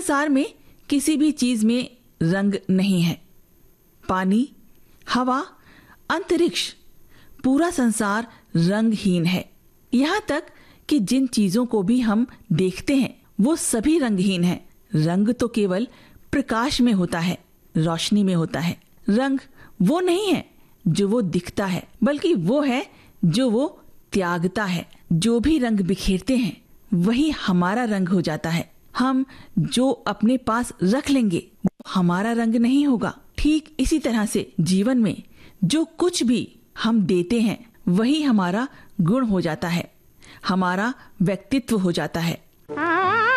संसार में किसी भी चीज में रंग नहीं है। पानी, हवा, अंतरिक्ष, पूरा संसार रंगहीन है। यहाँ तक कि जिन चीजों को भी हम देखते हैं वो सभी रंगहीन है। रंग तो केवल प्रकाश में होता है, रोशनी में होता है। रंग वो नहीं है जो वो दिखता है, बल्कि वो है जो वो त्यागता है। जो भी रंग बिखेरते हैं वही हमारा रंग हो जाता है। हम जो अपने पास रख लेंगे वो हमारा रंग नहीं होगा। ठीक इसी तरह से जीवन में जो कुछ भी हम देते हैं वही हमारा गुण हो जाता है, हमारा व्यक्तित्व हो जाता है।